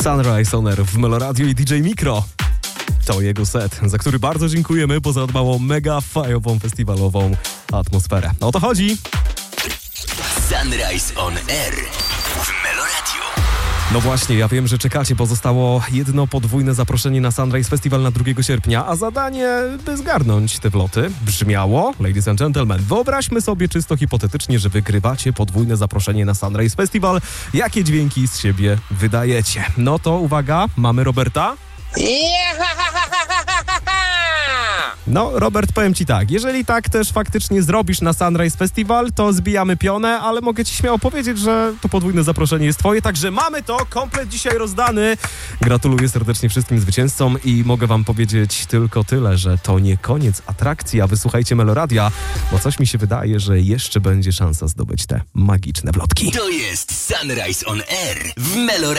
Sunrise On Air w Meloradio i DJ Mikro. To jego set, za który bardzo dziękujemy, bo zadbał o mega fajową festiwalową atmosferę. O to chodzi. Sunrise On Air w Meloradio. No właśnie, ja wiem, że czekacie. Pozostało jedno podwójne zaproszenie na Sunrise Festival na 2 sierpnia, a zadanie, by zgarnąć te wloty, brzmiało, ladies and gentlemen, wyobraźmy sobie czysto hipotetycznie, że wygrywacie podwójne zaproszenie na Sunrise Festival. Jakie dźwięki z siebie wydajecie? No to uwaga, mamy Roberta. No, Robert, powiem ci tak, jeżeli tak też faktycznie zrobisz na Sunrise Festival, to zbijamy pionę, ale mogę ci śmiało powiedzieć, że to podwójne zaproszenie jest twoje, także mamy to, komplet dzisiaj rozdany. Gratuluję serdecznie wszystkim zwycięzcom i mogę wam powiedzieć tylko tyle, że to nie koniec atrakcji, a wysłuchajcie Meloradia, bo coś mi się wydaje, że jeszcze będzie szansa zdobyć te magiczne wlotki. To jest Sunrise On Air w Meloradio.